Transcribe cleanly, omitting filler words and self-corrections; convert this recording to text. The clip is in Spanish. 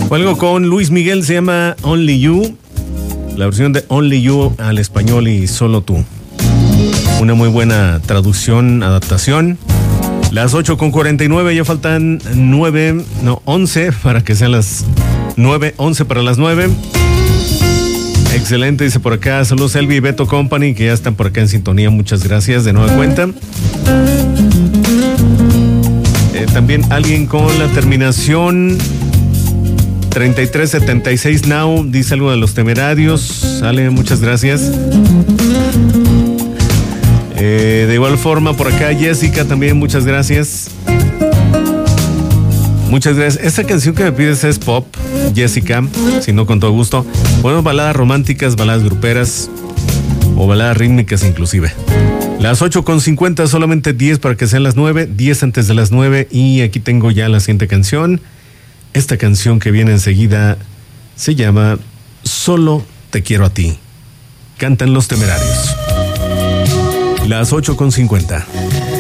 Algo con Luis Miguel, se llama Only You. La versión de Only You al español y Solo Tú. Una muy buena traducción, adaptación. Las 8:49, ya faltan 11 para que sean las 9, 11 para las 9. Excelente, dice por acá. Saludos Elvi y Beto Company, que ya están por acá en sintonía. Muchas gracias de nueva cuenta. También alguien con la terminación 3376 Now dice algo de Los Temerarios. Sale, muchas gracias. De igual forma, por acá Jessica también, muchas gracias. Muchas gracias. Esta canción que me pides es pop, Jessica, si no, con todo gusto. Bueno, baladas románticas, baladas gruperas o baladas rítmicas inclusive. Las 8:50, solamente 10 para que sean las 9, 10 antes de las 9. Y aquí tengo ya la siguiente canción. Esta canción que viene enseguida se llama Solo te quiero a ti. Cantan Los Temerarios. Las 8:50.